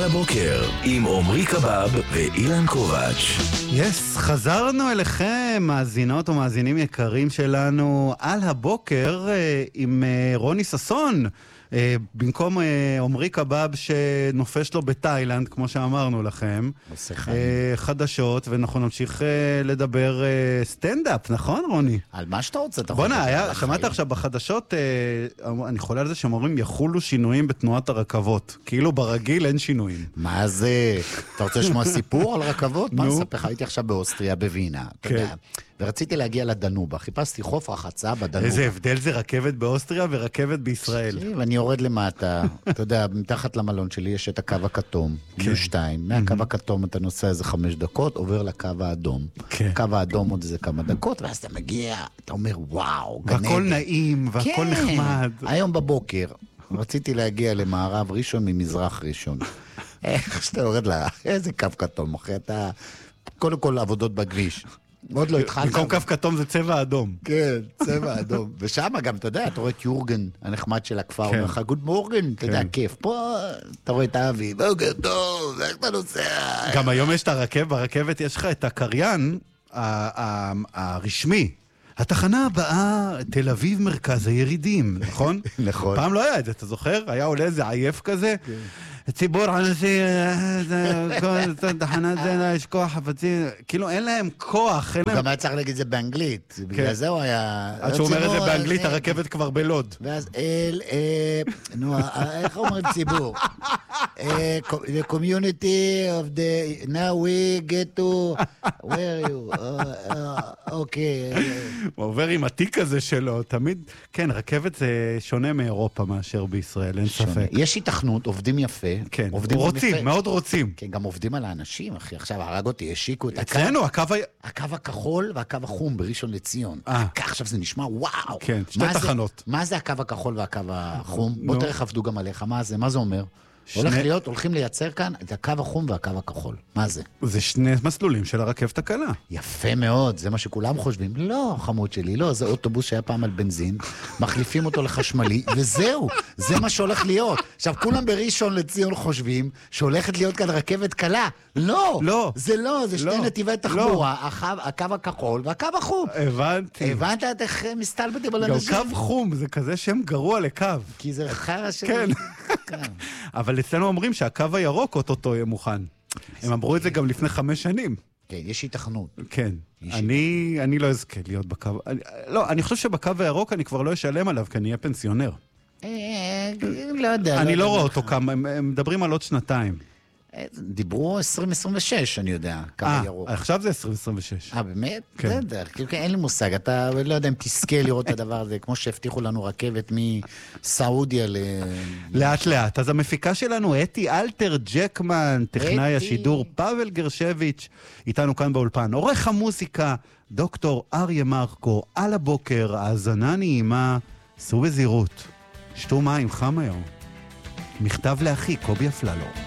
הבוקר עם עומרי קבב ואילן קובץ'. חזרנו אליכם, מאזינות ומאזינים יקרים שלנו, על הבוקר עם רוני ססון, במקום עומרי קבב שנופש לו בתאילנד, כמו שאמרנו לכם. חדשות, ואנחנו נמשיך לדבר סטנדאפ, נכון רוני? על מה שאתה רוצה. בוא'נה, שמעת עכשיו בחדשות, אני חולה על זה שאומרים יחולו שינויים בתנועת הרכבות, כאילו ברגיל אין שינויים. מה זה? אתה רוצה לשמוע סיפור על רכבות? מה נספר? הייתי עכשיו באוסטריה, בווינה, אתה יודע. ורציתי להגיע לדנובה, חיפשתי חוף רחצה בדנובה. איזה הבדל זה רכבת באוסטריה ורכבת בישראל. ואני יורד למטה, אתה יודע, מתחת למלון שלי יש את הקו הכתום, U2, מהקו הכתום אתה נוסע איזה 5 דקות, עובר לקו האדום. הקו האדום עוד איזה כמה דקות, ואז אתה מגיע, אתה אומר וואו, והכל נעים, והכל נחמד. היום בבוקר, רציתי להגיע למערב ראשון ממזרח ראשון. איך שאתה יורד איזה קו כתום, אחרי אתה, קודם כל עבודות בכביש. עוד לא התחלת. במקום קו כתום זה צבע אדום. כן, צבע אדום. ושם גם, אתה יודע, אתה רואה את יורגן, הנחמד של הכפר, אומר לך, גוד מורגן, אתה יודע, כיף. פה אתה רואה את האבי, בוקר טוב, איך אתה נוסע? גם היום יש את הרכבת, ברכבת יש לך את הקריין הרשמי. התחנה הבאה, תל אביב מרכז הירידים, נכון? נכון. פעם לא היה את זה, אתה זוכר? היה עולה איזה עייף כזה. ציבור אנשי, תחנת זה, יש כוח חפצים, כאילו אין להם כוח. הוא גם היה צריך להגיד את זה באנגלית, בגלל זה הוא היה... עד שהוא אומר את זה באנגלית, הרכבת כבר בלוד. ואז נו, איך אומרים ציבור? The community of the... Now we get to... Where are you? אוקיי. הוא עובר עם התיק הזה שלו, תמיד... כן, רכבת זה שונה מאירופה מאשר בישראל, אין ספק. יש התכנות, עובדים יפה. כן, רוצים, מאוד רוצים. כן, גם עובדים על האנשים, אחי. עכשיו הרג אותי, השיקו את אצלנו, הקו הכחול והקו החום בראשון לציון. עכשיו זה נשמע וואו. כן, שתי תחנות. מה זה הקו הכחול והקו החום? בוא תראה עבדו גם עליך, מה זה? מה זה אומר? הולכים לייצר כאן את הקו החום והקו הכחול. מה זה? זה שני מסלולים של הרכבת הקלה. יפה מאוד, זה מה שכולם חושבים. לא, חמוד שלי, לא, זה אוטובוס שהיה פעם על בנזין, מחליפים אותו לחשמלי, וזהו, זה מה שהולך להיות. עכשיו, כולם בראשון לציון חושבים שהולכת להיות כאן רכבת קלה. לא, לא. זה לא, זה שני נתיבי תחבורה, הקו הכחול והקו החום. הבנתי. הבנת את איך מסתלבטים על אנשים? גם קו חום, זה כזה שם גרוע לקו. כי זה חרא של... כן. אבל אצלנו אומרים שהקו הירוק אותו יהיה מוכן. הם אמרו את זה גם לפני 5 שנים. כן, יש התכנות. כן. אני לא אזכה להיות בקו... לא, אני חושב שבקו הירוק אני כבר לא אשלם עליו, כי אני אהיה פנסיונר. לא יודע. אני לא רואה אותו כמה, הם מדברים על עוד 2. דיברו 2026, אני יודע, קו הירוק. עכשיו זה 2026. באמת? כן. אין לי מושג, אתה לא יודע אם תזכה לראות את הדבר הזה, כמו שהבטיחו לנו רכבת מסעודיה לאט לאט. אז המפיקה שלנו, אתי אלתר ג'קמן, טכנאי השידור פאבל גרשביץ', איתנו כאן באולפן. עורך המוזיקה, דוקטור אריה מרקו, על הבוקר, האזנה נעימה, סעו בזהירות. שתו מים, חם היום. מכתב לאחי, קובי אפללו.